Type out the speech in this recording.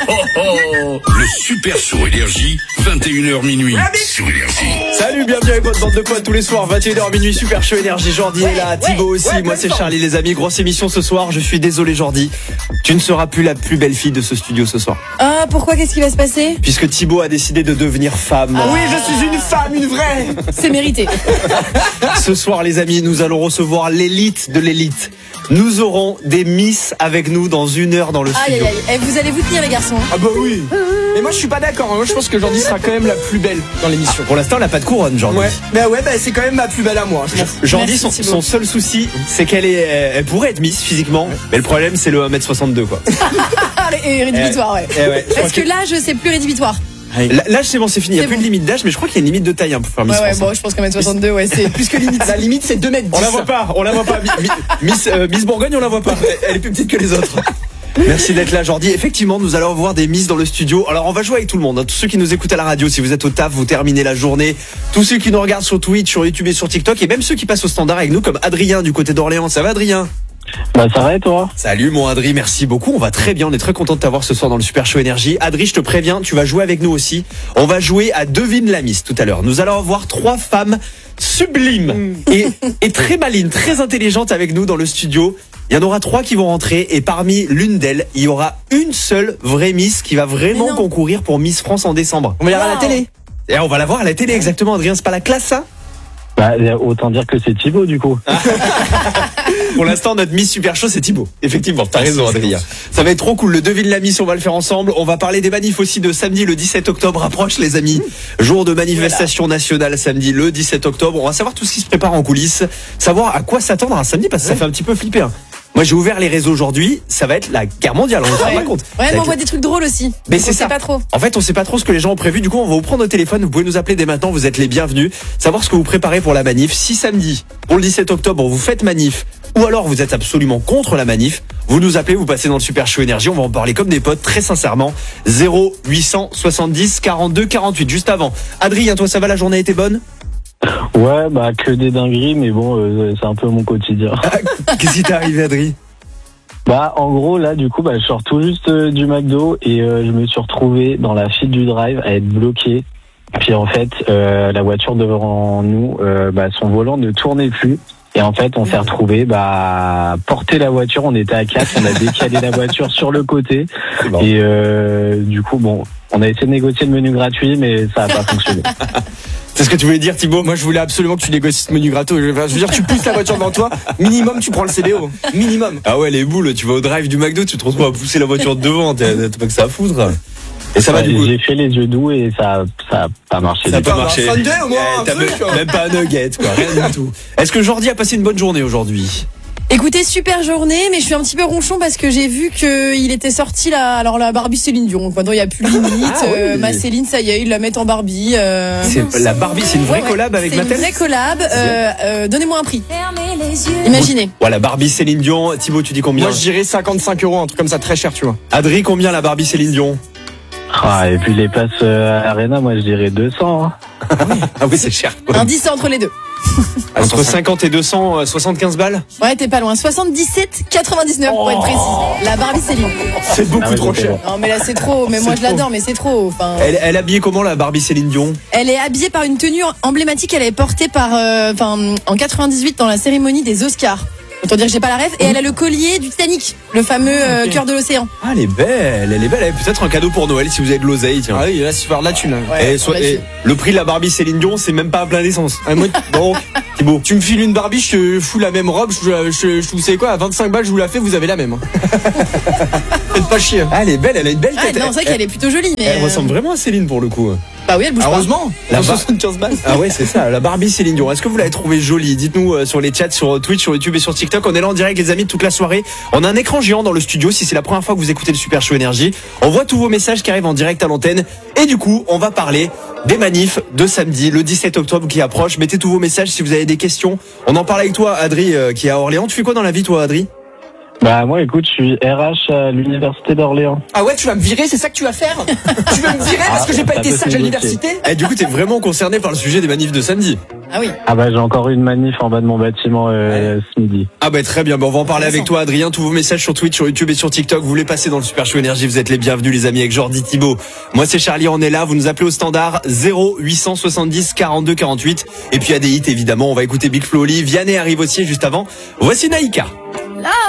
Le Super Show Énergie, 21h minuit sur Énergie. Salut, bienvenue avec votre bande de potes tous les soirs, 21h minuit, Super Show Énergie. Jordi est là, Thibaut aussi, moi c'est Charlie les amis. Grosse émission ce soir, je suis désolé Jordi, tu ne seras plus la plus belle fille de ce studio ce soir. Ah, pourquoi, qu'est-ce qui va se passer? Puisque Thibaut a décidé de devenir femme. Oui, je suis une femme, une vraie. C'est mérité. Ce soir les amis, nous allons recevoir l'élite de l'élite. Nous aurons des Miss avec nous dans 1 heure dans le studio. Aïe. Et vous allez vous tenir les garçons? Ah bah oui. Mais moi je suis pas d'accord, moi je pense que Jordi sera quand même la plus belle dans l'émission. Pour l'instant elle n'a pas de couronne Jordi. Ouais, bah c'est quand même ma plus belle à moi. Jordi, Merci, son seul souci, c'est elle pourrait être Miss physiquement, mais le problème c'est le 1m62 quoi. Et rédhibitoire, ouais. Parce que l'âge, c'est plus rédhibitoire. L'âge c'est bon, c'est fini, il n'y a plus de limite d'âge, mais je crois qu'il y a une limite de taille pour faire Miss France. Bon, je pense qu'en 1m62, ouais, c'est plus que limite. La limite c'est 2m10. On la voit pas. Miss Bourgogne, on la voit pas. Elle est plus petite que les autres. Merci d'être là Jordi. Effectivement, nous allons voir des Miss dans le studio. Alors on va jouer avec tout le monde, tous ceux qui nous écoutent à la radio, si vous êtes au taf, vous terminez la journée, tous ceux qui nous regardent sur Twitch, sur YouTube et sur TikTok, et même ceux qui passent au standard avec nous comme Adrien du côté d'Orléans. Ça va Adrien? Bah ça va et toi? Salut mon Adri, merci beaucoup, on va très bien, on est très content de t'avoir ce soir dans le Super Show Énergie. Adri, je te préviens, tu vas jouer avec nous aussi. On va jouer à Devine la Miss tout à l'heure. Nous allons avoir 3 femmes sublimes et très malines, très intelligentes avec nous dans le studio. Il y en aura 3 qui vont rentrer et parmi l'une d'elles, il y aura une seule vraie Miss qui va vraiment concourir pour Miss France en décembre. On va y aller à la télé. Et on va la voir à la télé exactement Adrien, c'est pas la classe ça? Bah autant dire que c'est Thibaut du coup. Pour l'instant, notre Miss Super Show, c'est Thibaut. Effectivement, t'as raison, Adrien. Ça va être trop cool. Le Devine la Miss, on va le faire ensemble. On va parler des manifs aussi de samedi, le 17 octobre. Approche, les amis. Jour de manifestation nationale, samedi, le 17 octobre. On va savoir tout ce qui se prépare en coulisses. Savoir à quoi s'attendre un samedi, parce que ça fait un petit peu flipper. Moi, j'ai ouvert les réseaux aujourd'hui. Ça va être la guerre mondiale. On se rend pas compte. Ouais, mais on voit des trucs drôles aussi. Mais c'est ça. Pas trop. En fait, on sait pas trop ce que les gens ont prévu. Du coup, on va vous prendre au téléphone. Vous pouvez nous appeler dès maintenant. Vous êtes les bienvenus. Savoir ce que vous préparez pour la manif. Si samedi, pour le 17 octobre, vous faites manif, ou alors vous êtes absolument contre la manif, vous nous appelez, vous passez dans le Super Show Énergie. On va en parler comme des potes, très sincèrement. 0870 42 48. Juste avant. Adrien, toi, ça va? La journée était bonne? Ouais, bah que des dingueries, mais bon, c'est un peu mon quotidien. Qu'est-ce qui t'est arrivé, Adrien? Bah en gros là du coup je sors tout juste du McDo et je me suis retrouvé dans la file du drive à être bloqué. Puis en fait la voiture devant nous, son volant ne tournait plus. Et en fait on s'est retrouvé porter la voiture, on était à 4, on a décalé la voiture sur le côté. Bon. Et du coup on a essayé de négocier le menu gratuit mais ça n'a pas fonctionné. C'est ce que tu voulais dire Thibaut? Moi je voulais absolument que tu négocies ce menu gratos. Je veux dire, tu pousses la voiture devant toi, minimum tu prends le CDO. Minimum. Ah ouais, les boules, tu vas au drive du McDo, tu te retrouves à pousser la voiture devant, t'as pas que ça à foutre. Et ça va du coup? J'ai fait les yeux doux et ça a pas marché. Ça a pas marché. Sunday au moins, t'as même pas un nugget quoi, rien du tout. Est-ce que Jordi a passé une bonne journée aujourd'hui? Écoutez, super journée, mais je suis un petit peu ronchon parce que j'ai vu qu'il était sorti la Barbie Céline Dion. Maintenant, il n'y a plus de limite. Ma Céline, ça y est, ils la mettent en Barbie. La Barbie, c'est une vraie collab avec Mattel? C'est une vraie collab. Donnez-moi un prix. Imaginez. Voilà, Barbie Céline Dion. Thibaut, tu dis combien? Moi, je dirais 55 €, un truc comme ça, très cher, tu vois. Adri, combien la Barbie Céline Dion? Et puis les places à Arena, moi je dirais 200. Hein. Ah oui, c'est cher. Un 10 entre les deux. Entre 50 et 200, 75 balles? Ouais, t'es pas loin. 77,99 pour être précis. La Barbie Céline. C'est beaucoup trop cher. Non, mais là c'est trop. Mais moi je l'adore, mais c'est trop. Enfin. Elle est habillée comment la Barbie Céline Dion? Elle est habillée par une tenue emblématique. Elle est portée par, en 98 dans la cérémonie des Oscars. Autant dire que j'ai pas la rêve. Et elle a le collier du Titanic, le fameux cœur de l'océan. Ah, elle est belle. Elle est peut-être un cadeau pour Noël si vous avez de l'oseille. Tiens. Ah oui, là c'est faire de la thune. Ouais, et le prix de la Barbie Céline Dion, c'est même pas à plein d'essence. Donc, Thibaut, tu me files une Barbie, je te fous la même robe. Vous savez quoi, à 25 balles, je vous la fais, vous avez la même. Faites pas chier. Ah, elle est belle, elle a une belle tête. Non, c'est vrai qu'elle est plutôt jolie. Mais elle ressemble vraiment à Céline pour le coup. Bah oui, elle bouge heureusement. pas. 75 balles. Ah ouais, c'est ça, la Barbie Céline Dion. Est-ce que vous l'avez trouvée jolie? Dites-nous sur les chats, sur Twitch, sur YouTube et sur TikTok. On est là en direct, les amis, toute la soirée. On a un écran géant dans le studio. Si c'est la première fois que vous écoutez le Super Show Énergie, on voit tous vos messages qui arrivent en direct à l'antenne. Et du coup, on va parler des manifs de samedi, le 17 octobre qui approche. Mettez tous vos messages si vous avez des questions. On en parle avec toi, Adri, qui est à Orléans. Tu fais quoi dans la vie, toi, Adri? Bah moi écoute, je suis RH à l'université d'Orléans. Ah ouais, tu vas me virer, c'est ça que tu vas faire? Tu vas me virer parce que j'ai pas été sage à l'université? Du coup, t'es vraiment concerné par le sujet des manifs de samedi? Ah oui. Ah bah j'ai encore eu une manif en bas de mon bâtiment ce midi. Ah bah très bien, on va en parler avec toi Adrien, tous vos messages sur Twitch, sur YouTube et sur TikTok, vous voulez passer dans le Super Show Énergie, vous êtes les bienvenus les amis avec Jordi Thibaut. Moi c'est Charlie, on est là, vous nous appelez au standard 0870 42 48 et puis à des hits évidemment, on va écouler Big Flo, Oli, Vianney arrive aussi juste avant. Voici Naïka. Là.